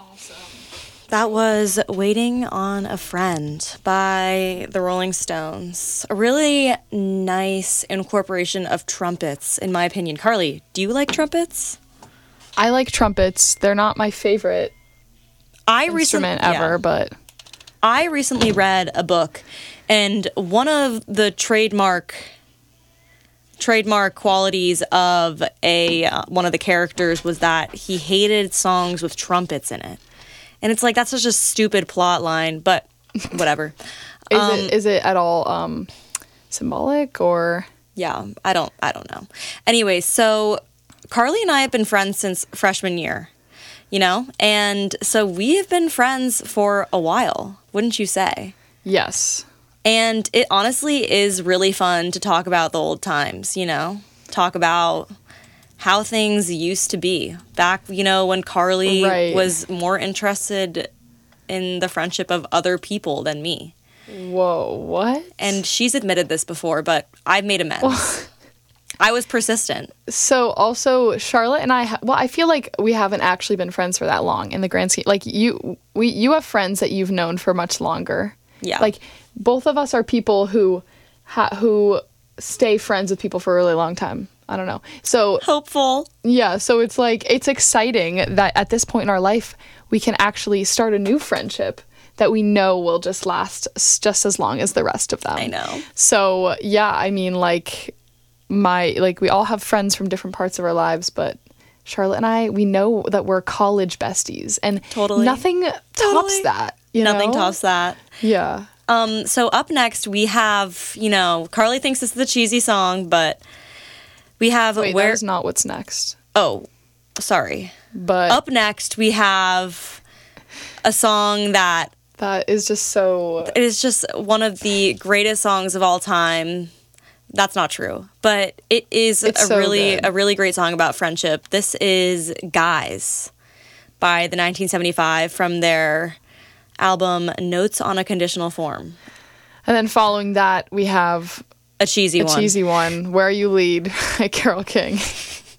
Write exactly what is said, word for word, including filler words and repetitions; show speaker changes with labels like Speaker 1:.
Speaker 1: Awesome.
Speaker 2: That was Waiting on a Friend by the Rolling Stones. A really nice incorporation of trumpets, in my opinion. Carly, do you like trumpets?
Speaker 1: I like trumpets. They're not my favorite
Speaker 2: I
Speaker 1: instrument
Speaker 2: recent-
Speaker 1: ever,
Speaker 2: yeah.
Speaker 1: but...
Speaker 2: I recently read a book, and one of the trademark trademark qualities of a uh, one of the characters was that he hated songs with trumpets in it. And it's like, that's such a stupid plot line, but whatever.
Speaker 1: Is
Speaker 2: um,
Speaker 1: it is it at all um, symbolic or?
Speaker 2: Yeah, I don't I don't know. Anyway, so Carly and I have been friends since freshman year, you know? And so we have been friends for a while, wouldn't you say?
Speaker 1: Yes.
Speaker 2: And it honestly is really fun to talk about the old times, you know? Talk about how things used to be back, you know, when Carly
Speaker 1: right.
Speaker 2: was more interested in the friendship of other people than me.
Speaker 1: Whoa, what?
Speaker 2: And she's admitted this before, but I've made amends. I was persistent.
Speaker 1: So also Charlotte and I, ha- well, I feel like we haven't actually been friends for that long in the grand scheme. Like you, we, you have friends that you've known for much longer.
Speaker 2: Yeah.
Speaker 1: Like both of us are people who, ha- who stay friends with people for a really long time. I don't know. So
Speaker 2: hopeful.
Speaker 1: Yeah. So it's like, it's exciting that at this point in our life, we can actually start a new friendship that we know will just last s- just as long as the rest of them.
Speaker 2: I know.
Speaker 1: So yeah, I mean, like my, like we all have friends from different parts of our lives, but Charlotte and I, we know that we're college besties, and
Speaker 2: totally
Speaker 1: nothing tops
Speaker 2: totally.
Speaker 1: that. You
Speaker 2: Nothing
Speaker 1: know?
Speaker 2: tops that.
Speaker 1: Yeah.
Speaker 2: Um. So up next we have, you know, Carly thinks this is a cheesy song, but we have
Speaker 1: Wait,
Speaker 2: where.
Speaker 1: that is not what's next.
Speaker 2: Oh, sorry.
Speaker 1: But
Speaker 2: up next we have a song that
Speaker 1: that is just so.
Speaker 2: It is just one of the greatest songs of all time. That's not true, but it is
Speaker 1: It's
Speaker 2: a
Speaker 1: so
Speaker 2: really
Speaker 1: good.
Speaker 2: a really great song about friendship. This is Guys by the nineteen seventy-five from their album Notes on a Conditional Form.
Speaker 1: And then following that, we have
Speaker 2: A cheesy
Speaker 1: a
Speaker 2: one.
Speaker 1: cheesy one, Where You Lead by Carole King.